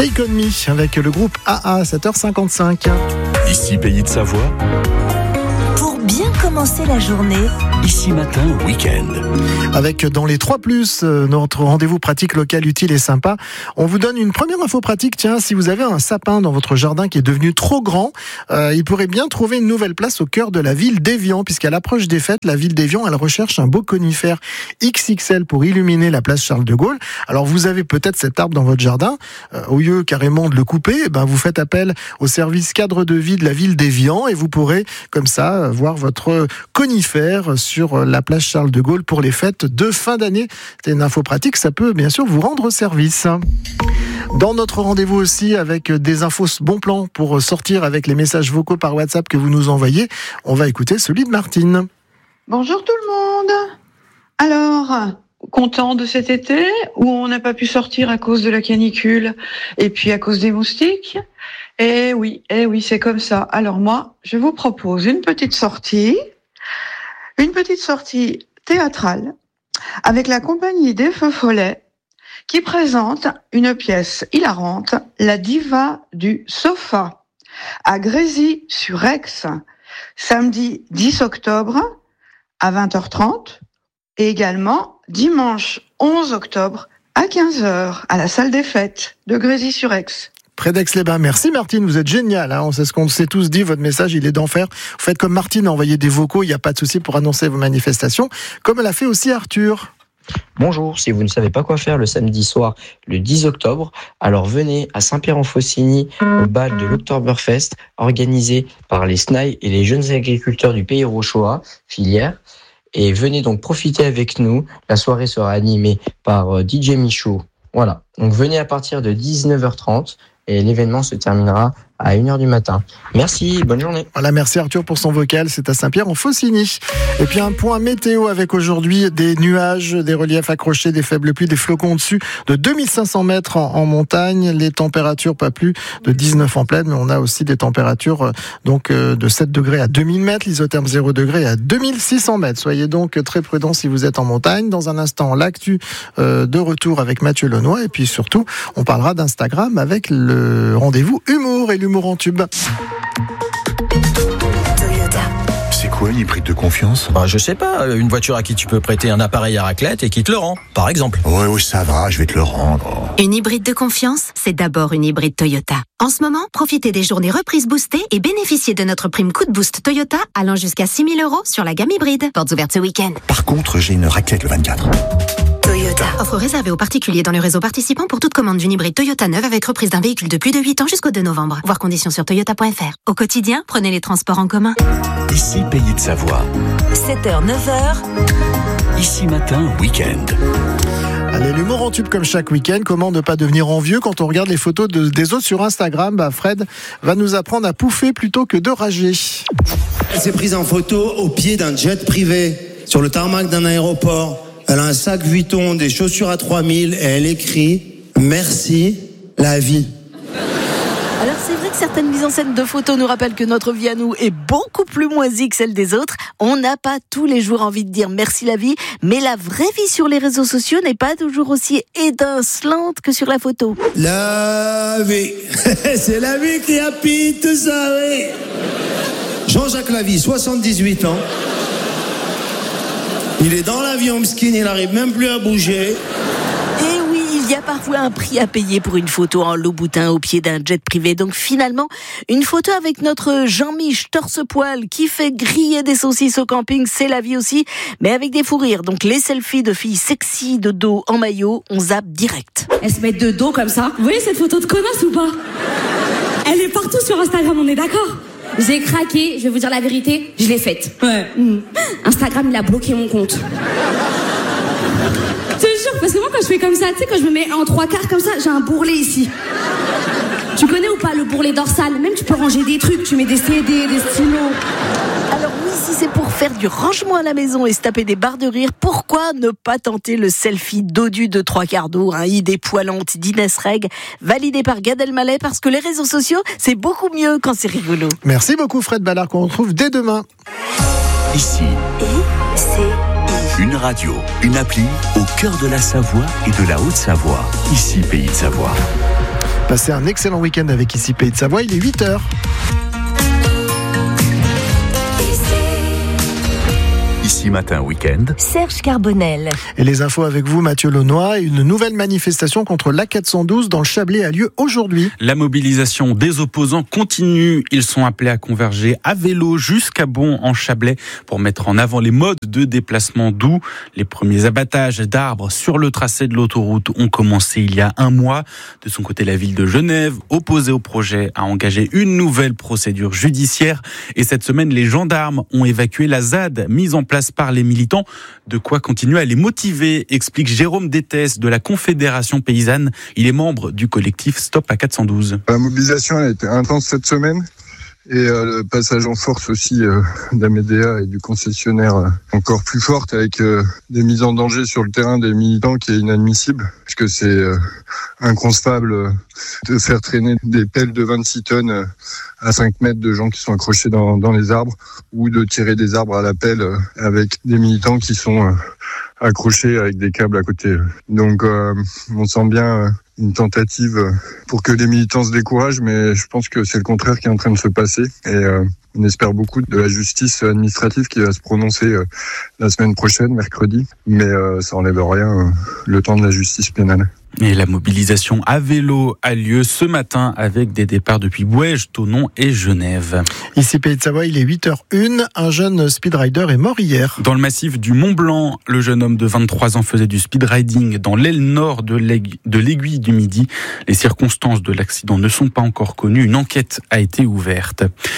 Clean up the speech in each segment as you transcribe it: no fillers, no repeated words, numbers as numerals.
Take On Me avec le groupe AA, 7h55. Ici Pays de Savoie. Pour bien commencer la journée. Ici Matin Week-end. Avec dans les 3+, notre rendez-vous pratique local utile et sympa. On vous donne une première info pratique. Tiens, si vous avez un sapin dans votre jardin qui est devenu trop grand, il pourrait bien trouver une nouvelle place au cœur de la ville d'Évian, puisqu'à l'approche des fêtes, la ville d'Évian, elle recherche un beau conifère XXL pour illuminer la place Charles de Gaulle. Alors vous avez peut-être cet arbre dans votre jardin. Au lieu carrément de le couper, vous faites appel au service cadre de vie de la ville d'Évian et vous pourrez comme ça voir votre conifère sur la place Charles de Gaulle pour les fêtes de fin d'année. C'est une info pratique, ça peut bien sûr vous rendre service. Dans notre rendez-vous aussi avec des infos bon plan pour sortir avec les messages vocaux par WhatsApp que vous nous envoyez, on va écouter celui de Martine. Bonjour tout le monde. Alors, content de cet été où on n'a pas pu sortir à cause de la canicule et puis à cause des moustiques? Eh oui, c'est comme ça. Alors moi, je vous propose une petite sortie théâtrale avec la compagnie des Feux Follets qui présente une pièce hilarante, La Diva du Sofa, à Grésy-sur-Aix, samedi 10 octobre à 20h30 et également dimanche 11 octobre à 15h à la salle des fêtes de Grésy-sur-Aix. Près d'Aix-les-Bains. Merci Martine, vous êtes géniale. C'est ce qu'on s'est tous dit, votre message il est d'enfer. Vous faites comme Martine, envoyez des vocaux, il n'y a pas de souci pour annoncer vos manifestations, comme elle a fait aussi Arthur. Bonjour, si vous ne savez pas quoi faire le samedi soir, le 10 octobre, alors venez à Saint-Pierre-en-Faucigny au bal de l'Oktoberfest organisé par les SNAI et les jeunes agriculteurs du Pays Rochois, filière. Et venez donc profiter avec nous. La soirée sera animée par DJ Michaud. Voilà, donc venez à partir de 19h30 et l'événement se terminera à 1h du matin. Merci, bonne journée. Voilà, merci Arthur pour son vocal, c'est à Saint-Pierre-en-Faucigny. Et puis un point météo avec aujourd'hui des nuages, des reliefs accrochés, des faibles pluies, des flocons au-dessus de 2500 mètres en montagne, les températures pas plus de 19 en plaine, mais on a aussi des températures de 7 degrés à 2000 mètres, l'isotherme 0 degré à 2600 mètres. Soyez donc très prudents si vous êtes en montagne. Dans un instant, l'actu de retour avec Mathieu Lenoy et puis surtout, on parlera d'Instagram avec le rendez-vous humour et l'humour en tube. C'est quoi une hybride de confiance ? Je sais pas, une voiture à qui tu peux prêter un appareil à raclette et qui te le rend, par exemple. Oui, ça va, je vais te le rendre. Une hybride de confiance, c'est d'abord une hybride Toyota. En ce moment, profitez des journées reprises boostées et bénéficiez de notre prime coup de boost Toyota allant jusqu'à 6 000 € sur la gamme hybride. Portes ouvertes ce week-end. Par contre, j'ai une raclette le 24. Toyota. Offre réservée aux particuliers dans le réseau participant pour toute commande d'une hybride Toyota neuve avec reprise d'un véhicule de plus de 8 ans jusqu'au 2 novembre. Voir conditions sur toyota.fr. Au quotidien, prenez les transports en commun. Ici Pays de Savoie. 7h, 9h. Ici Matin Week-end. Allez, l'humour en tube comme chaque week-end. Comment ne pas devenir envieux quand on regarde les photos des autres sur Instagram? Fred va nous apprendre à pouffer plutôt que de rager. Elle s'est prise en photo au pied d'un jet privé sur le tarmac d'un aéroport. Elle a un sac Vuitton, des chaussures à 3000 et elle écrit « Merci, la vie ». Alors c'est vrai que certaines mises en scène de photos nous rappellent que notre vie à nous est beaucoup plus moisie que celle des autres. On n'a pas tous les jours envie de dire merci la vie, mais la vraie vie sur les réseaux sociaux n'est pas toujours aussi étincelante que sur la photo. La vie, c'est la vie qui habite tout ça, oui. Jean-Jacques Lavie, 78 ans. Il est dans l'avion, Mskin, il n'arrive même plus à bouger. Et oui, il y a parfois un prix à payer pour une photo en Louboutin au pied d'un jet privé. Donc finalement, une photo avec notre Jean-Mich torse-poil qui fait griller des saucisses au camping, c'est la vie aussi, mais avec des fous rires. Donc les selfies de filles sexy de dos en maillot, on zappe direct. Elles se mettent de dos comme ça. Vous voyez cette photo de connasse ou pas? Elle est partout sur Instagram, on est d'accord? J'ai craqué, je vais vous dire la vérité, je l'ai faite. Ouais. Instagram, il a bloqué mon compte. Je te jure, parce que moi, quand je fais comme ça, tu sais, quand je me mets en 3/4 comme ça, j'ai un bourrelet ici. Tu connais ou pas le bourrelet dorsal? Même tu peux ranger des trucs, tu mets des CD, des stylos. Alors oui, si c'est pour faire du rangement à la maison et se taper des barres de rire, pourquoi ne pas tenter le selfie dodu de 3/4 d'eau, idée poilante d'Inès Reg, validé par Gad Elmaleh, parce que les réseaux sociaux, c'est beaucoup mieux quand c'est rigolo. Merci beaucoup Fred Ballard, qu'on retrouve dès demain. Ici, une radio, une appli au cœur de la Savoie et de la Haute-Savoie. Ici Pays de Savoie. Passez un excellent week-end avec Ici Pays de Savoie, il est 8h. Ici Matin Week-end. Serge Carbonel. Et les infos avec vous, Mathieu Launois. Une nouvelle manifestation contre l'A412 dans le Chablais a lieu aujourd'hui. La mobilisation des opposants continue. Ils sont appelés à converger à vélo jusqu'à Bon en Chablais pour mettre en avant les modes de déplacement doux. Les premiers abattages d'arbres sur le tracé de l'autoroute ont commencé il y a un mois. De son côté, la ville de Genève, opposée au projet, a engagé une nouvelle procédure judiciaire. Et cette semaine, les gendarmes ont évacué la ZAD mise en place par les militants. De quoi continuer à les motiver, explique Jérôme Détès de la Confédération Paysanne. Il est membre du collectif Stop A412. La mobilisation a été intense cette semaine. Et le passage en force aussi d'Amédéa et du concessionnaire encore plus forte avec des mises en danger sur le terrain des militants qui est inadmissible puisque c'est inconcevable de faire traîner des pelles de 26 tonnes à 5 mètres de gens qui sont accrochés dans les arbres ou de tirer des arbres à la pelle avec des militants qui sont accrochés avec des câbles à côté. Donc on sent bien une tentative pour que les militants se découragent, mais je pense que c'est le contraire qui est en train de se passer. Et on espère beaucoup de la justice administrative qui va se prononcer la semaine prochaine, mercredi. Mais ça enlève rien le temps de la justice pénale. Et la mobilisation à vélo a lieu ce matin avec des départs depuis Bouèges, Thonon et Genève. Ici Pays de Savoie, il est 8h01. Un jeune speedrider est mort hier. Dans le massif du Mont Blanc, le jeune homme de 23 ans faisait du speedriding dans l'aile nord de l'Aiguille du Midi. Les circonstances de l'accident ne sont pas encore connues. Une enquête a été ouverte.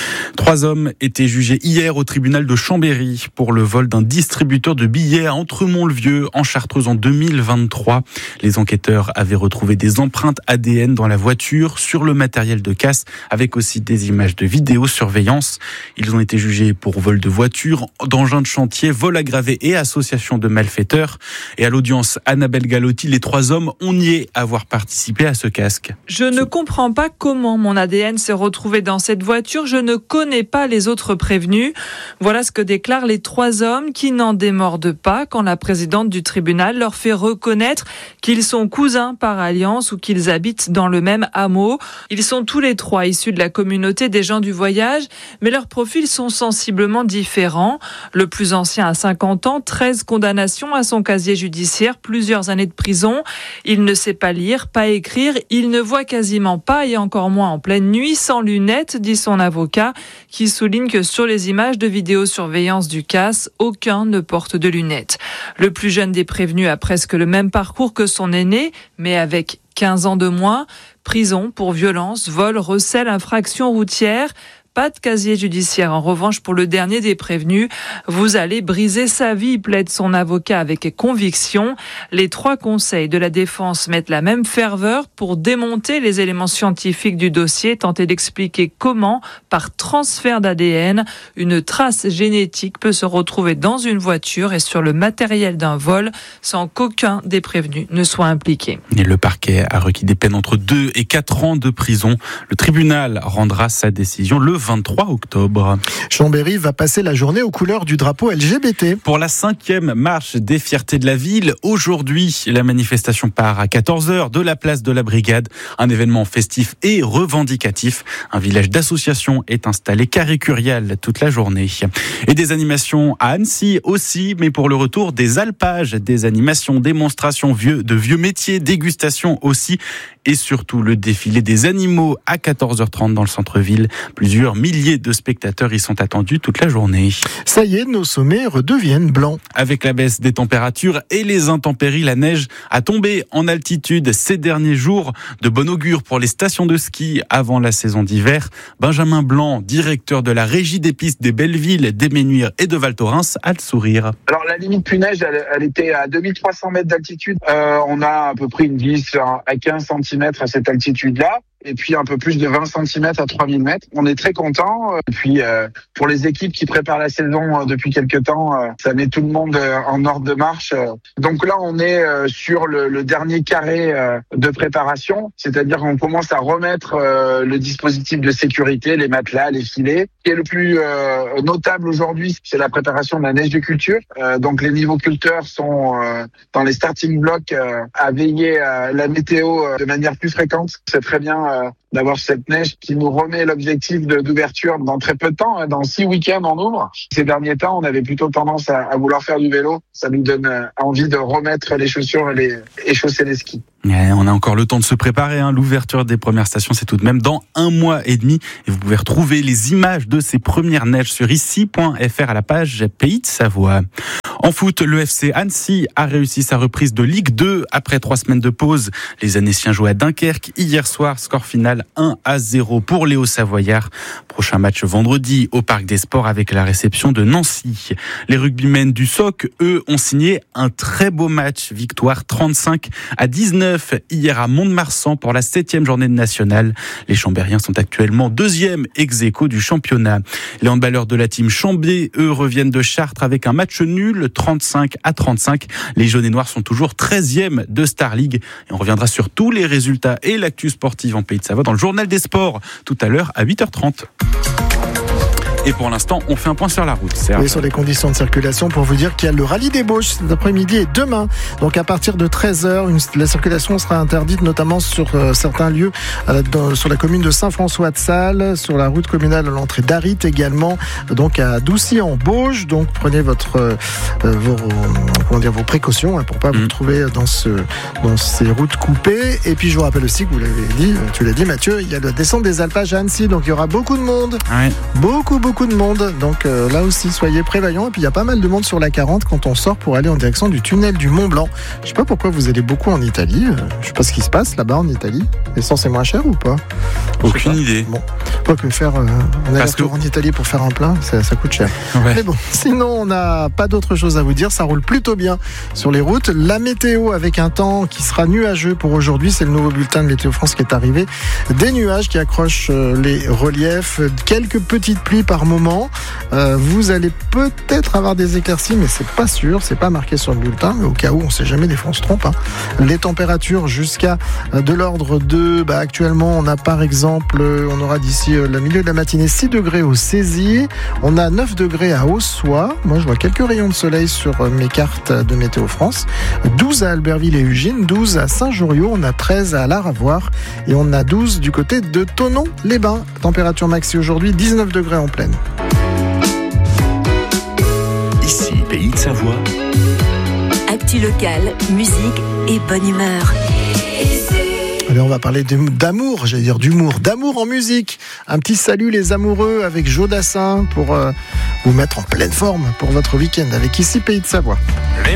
3 hommes étaient jugés hier au tribunal de Chambéry pour le vol d'un distributeur de billets à Entremont-le-Vieux en Chartreuse en 2023. Les enquêteurs avaient retrouvé des empreintes ADN dans la voiture, sur le matériel de casse, avec aussi des images de vidéosurveillance. Ils ont été jugés pour vol de voiture, d'engin de chantier, vol aggravé et association de malfaiteurs. Et à l'audience, Annabelle Galotti, les 3 hommes ont nié avoir participé à ce casque. Je ne comprends pas comment mon ADN s'est retrouvé dans cette voiture. Je ne connais pas les autres prévenus. Voilà ce que déclarent les 3 hommes qui n'en démordent pas quand la présidente du tribunal leur fait reconnaître qu'ils sont cousins par alliance ou qu'ils habitent dans le même hameau. Ils sont tous les 3 issus de la communauté des gens du voyage, mais leurs profils sont sensiblement différents. Le plus ancien a 50 ans, 13 condamnations à son casier judiciaire, plusieurs années de prison. Il ne sait pas lire, pas écrire, il ne voit quasiment pas et encore moins en pleine nuit, sans lunettes, dit son avocat, qui souligne que sur les images de vidéosurveillance du CAS, aucun ne porte de lunettes. Le plus jeune des prévenus a presque le même parcours que son aîné, mais avec 15 ans de moins, prison pour violence, vol, recel, infraction routière. Pas de casier judiciaire. En revanche, pour le dernier des prévenus, vous allez briser sa vie, plaide son avocat avec conviction. Les 3 conseils de la défense mettent la même ferveur pour démonter les éléments scientifiques du dossier, tenter d'expliquer comment, par transfert d'ADN, une trace génétique peut se retrouver dans une voiture et sur le matériel d'un vol sans qu'aucun des prévenus ne soit impliqué. Et le parquet a requis des peines entre 2 et 4 ans de prison. Le tribunal rendra sa décision le 23 octobre. Chambéry va passer la journée aux couleurs du drapeau LGBT. Pour la 5e marche des fiertés de la ville, aujourd'hui, la manifestation part à 14h de la place de la Brigade. Un événement festif et revendicatif. Un village d'associations est installé carré Curial toute la journée. Et des animations à Annecy aussi, mais pour le retour des alpages, des animations, démonstrations de vieux métiers, dégustations aussi, et surtout le défilé des animaux à 14h30 dans le centre-ville. Plusieurs milliers de spectateurs y sont attendus toute la journée. Ça y est, nos sommets redeviennent blancs. Avec la baisse des températures et les intempéries, la neige a tombé en altitude ces derniers jours. De bon augure pour les stations de ski avant la saison d'hiver. Benjamin Blanc, directeur de la régie des pistes des Bellevilles, d'Éménuire et de Val Thorens, a le sourire. Alors la limite plus neige, elle était à 2300 mètres d'altitude. On a à peu près une 10 à 15 cm à cette altitude-là. et puis un peu plus de 20 cm à 3000 mètres. On est très contents. Et puis pour les équipes qui préparent la saison depuis quelques temps, ça met tout le monde en ordre de marche. Donc là, on est sur le dernier carré de préparation, c'est-à-dire qu'on commence à remettre le dispositif de sécurité, les matelas, les filets. Ce qui est le plus notable aujourd'hui, c'est la préparation de la neige de culture. Donc les niveauculteurs sont dans les starting blocks à veiller à la météo de manière plus fréquente. C'est très bien d'avoir cette neige qui nous remet l'objectif d'ouverture dans très peu de temps. Dans 6 week-ends, on ouvre. Ces derniers temps, on avait plutôt tendance à vouloir faire du vélo. Ça nous donne envie de remettre les chaussures et chausser les skis. Ouais, on a encore le temps de se préparer. L'ouverture des premières stations, c'est tout de même dans 1 mois et demi. Et vous pouvez retrouver les images de ces premières neiges sur ici.fr à la page Pays de Savoie. En foot, le FC Annecy a réussi sa reprise de Ligue 2 après 3 semaines de pause. Les Annéciens jouaient à Dunkerque hier soir, score final 1-0 pour les Hauts-Savoyards. Prochain match vendredi au Parc des Sports avec la réception de Nancy. Les rugbymen du SOC, eux, ont signé un très beau match. Victoire 35-19 hier à Mont-de-Marsan pour la 7e journée de nationale. Les Chambériens sont actuellement 2e ex-aequo du championnat. Les handballeurs de la team Chambé, eux, reviennent de Chartres avec un match nul 35-35. Les jaunes et noirs sont toujours 13e de Star League. Et on reviendra sur tous les résultats et l'actu sportive en Pays de Savoie dans le journal des sports tout à l'heure à 8h30. Et pour l'instant, on fait un point sur la route. Oui, sur les conditions de circulation, pour vous dire qu'il y a le rallye des Bauges cet après-midi et demain. Donc à partir de 13h, la circulation sera interdite, notamment sur certains lieux, sur la commune de Saint-François-de-Sales, sur la route communale à l'entrée d'Arit également, donc à Doucy en Bauges. Donc prenez vos précautions pour pas vous trouver dans ces routes coupées. Et puis je vous rappelle aussi que tu l'as dit Mathieu, il y a la descente des Alpages à Annecy, donc il y aura beaucoup de monde. Ouais. Beaucoup de monde, donc là aussi soyez prévoyants. Et puis il y a pas mal de monde sur la 40 quand on sort pour aller en direction du tunnel du Mont Blanc. Je sais pas pourquoi vous allez beaucoup en Italie, je sais pas ce qui se passe là-bas en Italie. L'essence est moins cher ou pas? Aucune idée. Bon, pas que faire un aller-retour en Italie pour faire un plein, ça coûte cher. Ouais. Mais bon, sinon on n'a pas d'autre chose à vous dire, ça roule plutôt bien sur les routes. La météo avec un temps qui sera nuageux pour aujourd'hui, c'est le nouveau bulletin de Météo France qui est arrivé. Des nuages qui accrochent les reliefs, quelques petites pluies par moment. Vous allez peut-être avoir des éclaircies, mais c'est pas sûr, c'est pas marqué sur le bulletin, mais au cas où, on sait jamais, des fois on se trompe. Les températures jusqu'à de l'ordre de, actuellement on a par exemple, on aura d'ici le milieu de la matinée 6 degrés au Césier, on a 9 degrés à Haussois, moi je vois quelques rayons de soleil sur mes cartes de Météo France, 12 à Albertville et Ugine, 12 à Saint-Joriot, on a 13 à Laravoire et on a 12 du côté de Thonon-les-Bains. Température maxi aujourd'hui 19 degrés en pleine. Ici, Pays de Savoie. Actu locale, musique et bonne humeur. Allez, on va parler d'amour, j'allais dire d'humour, d'amour en musique. Un petit salut les amoureux avec Joe Dassin pour vous mettre en pleine forme pour votre week-end avec Ici Pays de Savoie.